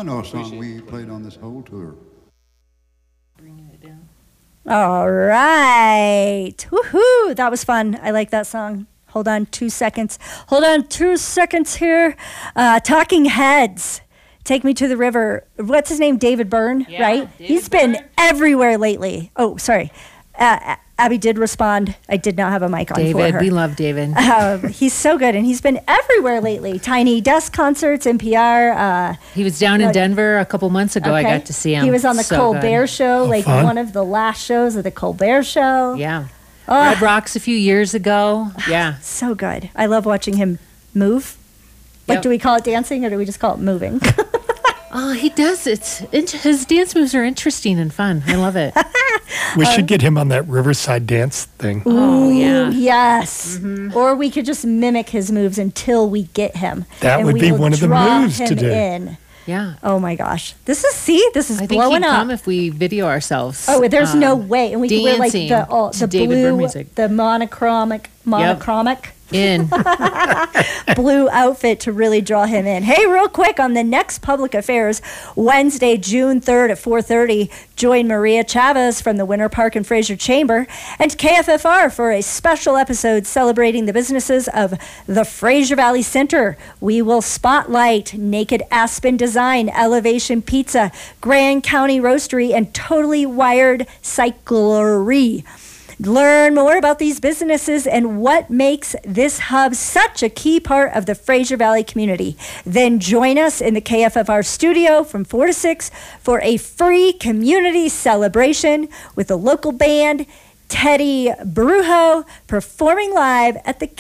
know a song we played on this whole tour. Bringing it down. All right. Woohoo. That was fun. I like that song. Hold on 2 seconds. Hold on 2 seconds here. Talking Heads. Take Me to the River. What's his name? David Byrne, Yeah, right? David He's been Byrne. everywhere lately. Oh, sorry. Abby did respond. I did not have a mic on for David, her. we love David. He's so good, and he's been everywhere lately. Tiny Desk concerts, NPR. He was down in Denver a couple months ago. I Okay. got to see him. He was on the So Colbert good. Show, like fun. one of the last shows of the Colbert Show. Yeah. Oh. Red Rocks a few years ago. Yeah. So good. I love watching him move. Like, Yep. do we call it dancing or do we just call it moving? Oh, he does. His dance moves are interesting and fun. I love it. We should get him on that Riverside dance thing. Oh, yeah. Yes. Or we could just mimic his moves until we get him. That And would we be will one of the draw moves to him do. in. Yeah. Oh my gosh. This is I think blowing he'd up. come if we video ourselves. Oh, there's no way. And we could wear like dancing the to David Byrne blue, music. the monochromic In. blue outfit to really draw him in. Hey, real quick on the next Public Affairs, Wednesday, June 3rd at 4:30, join Maria Chavez from the Winter Park and Fraser Chamber and KFFR for a special episode celebrating the businesses of the Fraser Valley Center. We will spotlight Naked Aspen Design, Elevation Pizza, Grand County Roastery, and Totally Wired Cyclery. Learn more about these businesses and what makes this hub such a key part of the Fraser Valley community. Then join us in the KFFR studio from 4 to 6 for a free community celebration with the local band Teddy Brujo performing live at the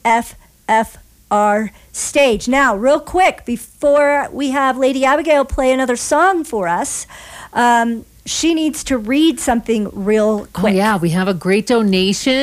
KFFR stage. Now, real quick, before we have Lady Abigail play another song for us, she needs to read something real Oh, quick. yeah. We have a great donation.